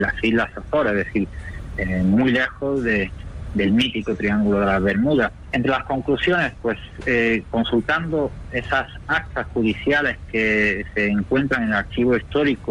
las Islas Azores, es decir, muy lejos del mítico Triángulo de las Bermudas. Entre las conclusiones, pues consultando esas actas judiciales que se encuentran en el archivo histórico